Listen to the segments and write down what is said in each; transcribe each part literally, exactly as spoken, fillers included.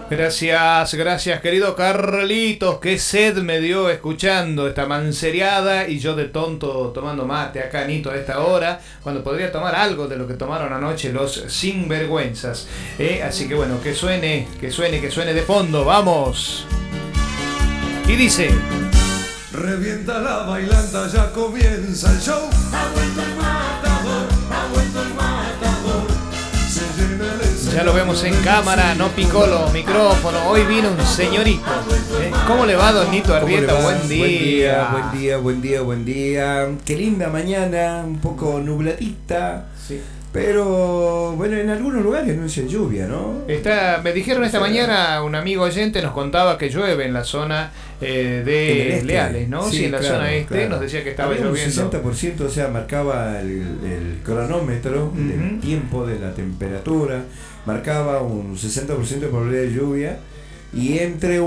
Gracias, gracias querido Carlitos, qué sed me dio escuchando esta manceriada y yo de tonto tomando mate acá, Nito, a esta hora, cuando podría tomar algo de lo que tomaron anoche los sinvergüenzas. ¿eh? Así que bueno, que suene, que suene, que suene de fondo, vamos. Y dice... Revienta la bailanta, ya comienza el show. Ha vuelto el matador, ha vuelto el matador. Se llena el escenario. Ya lo vemos en cámara, no picolo, micrófono. Hoy vino un señorito. ¿eh? ¿Cómo le va, don Nito Arrieta? Buen día. Buen día, buen día, buen día. Qué linda mañana, un poco nubladita. Sí. Pero bueno, en algunos lugares anuncia lluvia, ¿no? Está, me dijeron esta O sea, mañana, un amigo oyente nos contaba que llueve en la zona eh, de este. Leales, ¿no? Sí, Sí, en la claro, zona este claro. nos decía que estaba Había lloviendo. un sesenta por ciento, o sea, marcaba el, el cronómetro Uh-huh. del tiempo, de la temperatura, marcaba un sesenta por ciento de probabilidad de lluvia y entre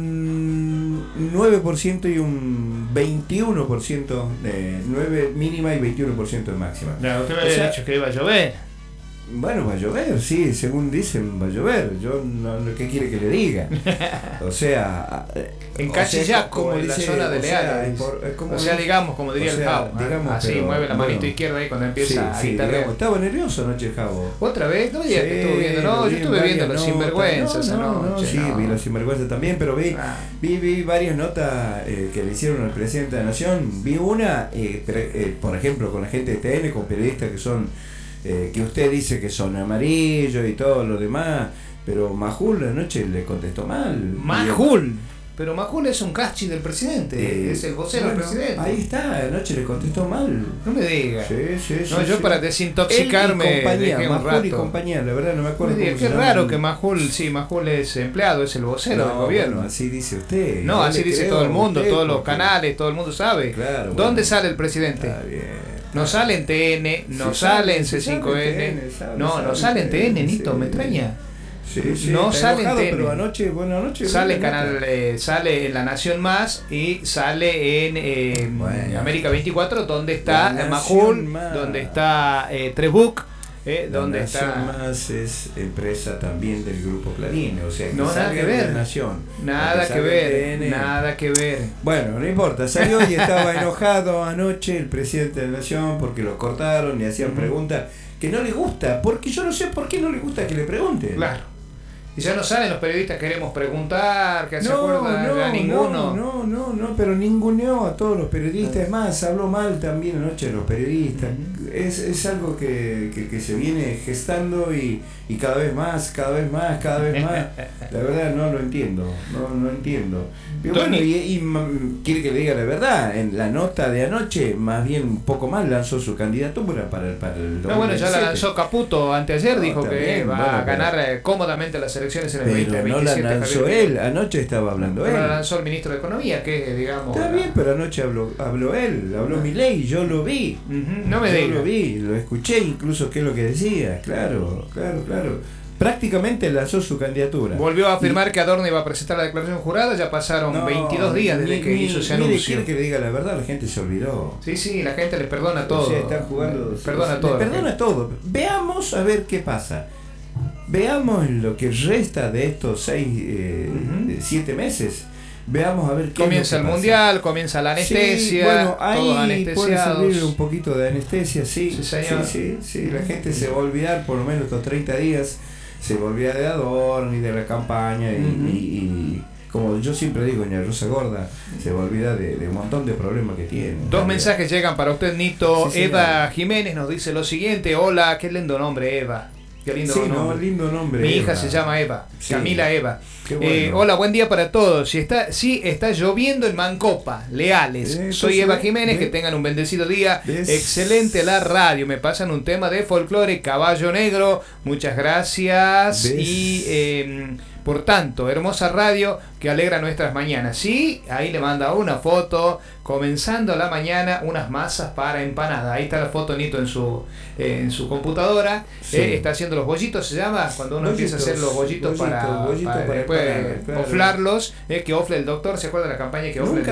un nueve por ciento y un veintiuno por ciento de nueve mínima y veintiuno por ciento de máxima. No, usted me O había sea, dicho que iba a llover. Bueno, va a llover, sí, según dicen va a llover. Yo no, no ¿qué quiere que le diga? O sea, En o Cachillaco, sea, en la dice, zona de o sea, Leales. por- eh, como O sea, dice- digamos, como diría o el sea, Javo. ¿eh? digamos, Así pero, mueve la manito bueno. izquierda ahí cuando Sí, empieza a sí, guitarrear. digamos, estaba nervioso anoche, Javo. ¿Otra vez? No digas que estuvo viendo. No, lo yo vi en estuve viendo varias los notas. sinvergüenzas No, no, anoche. no, sí, no. vi los sinvergüenzas también, pero vi, Ah. vi, vi varias notas eh, que le hicieron al presidente de la Nación. Vi una, eh, pre- eh, por ejemplo, con la gente de T N, con periodistas que son, eh, que usted dice que son amarillos y todo lo demás, pero Majul anoche le contestó mal. Majul. Pero Majul es un cachi del presidente. Eh, es el vocero bueno, del presidente. Ahí está, anoche le contestó mal. No me digas. Sí, sí, sí. No, yo sí. para Él desintoxicarme y compañía, dejé un Majul y rato. compañía, la verdad no me No acuerdo me digas, cómo qué se llama. raro que Majul, sí, Majul es empleado, es el vocero No, del gobierno. bueno, así dice usted. No, Yo así le dice creo todo el a mundo, usted todos los porque- canales, todo el mundo sabe. Claro, ¿Dónde bueno. sale el presidente? Está bien. No sale en T N, no Sí sale sale, en sí C cinco N. sale en T N, sale, No, sale no sale en T N, sí. Nito, me extraña. Sí, sí, No está sale en enojado, T N. pero anoche, bueno, anoche Sale vi en la canal, nota. eh, sale en La Nación Más y sale en eh, Bueno. América veinticuatro, donde está La eh, Nación Majul, Más. donde está eh, Trebuch, eh, La donde Nación está. Más es empresa también del grupo Clarín, o sea, que No, nada salga que de ver. La Nación. Nada que que salga ver, en T N. nada que ver. Bueno, no importa, salió y estaba enojado anoche el presidente de la Nación porque lo cortaron y hacían Ujú. preguntas que no le gusta, porque yo no sé por qué no le gusta que le pregunten. Claro. Y ya no salen los periodistas, queremos preguntar, que se No, acuerdan no, ya ninguno. no, no, no, no, pero ninguneó a todos los periodistas, es más, habló mal también anoche de los periodistas. Ujú. Es, es algo que, que, que se viene gestando y, y cada vez más, cada vez más, cada vez más. La verdad no lo entiendo, no, no entiendo. Pero Tony. bueno, y, y ma- quiere que le diga la verdad, en la nota de anoche, más bien un poco más lanzó su candidatura para el, para el No, bueno, ya la dos mil diecisiete. lanzó Caputo anteayer, No, dijo está que bien, va bueno, a pero- ganar eh, cómodamente las elecciones en el Pero veinte no la veintisiete. lanzó Javier él, Milei. anoche estaba hablando Pero él. la lanzó el ministro de Economía, que es, digamos. Está la- bien, pero anoche habló, habló él, habló Milei, yo lo vi. Ujú, no me yo digas. lo vi, lo escuché incluso qué es lo que decía, claro, claro, claro. Prácticamente lanzó su candidatura. Volvió a afirmar que Adorno iba a presentar la declaración jurada, ya pasaron No, veintidós días desde ni- que ni- hizo ese mire, anuncio. quiere que le diga la verdad, la gente se olvidó. Sí, sí, la gente le perdona todo. O sea, están jugando. Perdona le todo. la Perdona gente. todo. Veamos a ver qué pasa. Veamos lo que resta de estos seis, eh, Ujú. de siete meses. Veamos a ver qué Comienza es el lo que pasa. mundial, comienza la anestesia, Sí, bueno, todos ahí puede anestesiados. servir un poquito de anestesia, sí. Sí, señor. sí, sí, sí. La gente se va a olvidar por lo menos estos treinta días. Se va a olvidar de Adorno y de la campaña y, Ujú. y- y como yo siempre digo, doña Rosa Gorda se va a olvidar de, de un montón de problemas que tiene. Dos mensajes llegan para usted, Nito. Sí, señor. Eva Jiménez nos dice lo siguiente: hola, qué lindo nombre, Eva. Qué lindo Sí, nombre. no, lindo nombre. Mi hija Eva. se llama Eva, Sí. Camila Eva. Qué bueno. Eh, hola, buen día para todos. Si está, sí, está lloviendo en Mancopa, Leales. Eh, Soy entonces, Eva ve, Jiménez, ve. que tengan un bendecido día. ¿Ves? Excelente la radio. Me pasan un tema de folclore, Caballo Negro. Muchas gracias. ¿Ves? Y eh, por tanto, hermosa radio que alegra nuestras mañanas. Sí, ahí le manda una foto. Comenzando la mañana, unas masas para empanada. Ahí está la foto, Nito, en su, eh, en su computadora. Sí. Eh, está haciendo los bollitos, se llama, cuando uno empieza a hacer los bollitos, bollitos, para, bollitos para para después empanada, claro. oflarlos. Eh, que ofle el doctor, ¿se acuerda de la campaña que ofle el Nunca